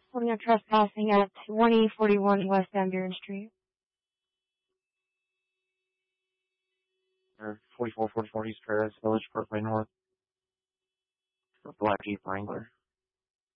Reporting of trespassing at 2041 West Van Buren Street. 4444 East Paris, Village Parkway North. Black Jeep Wrangler.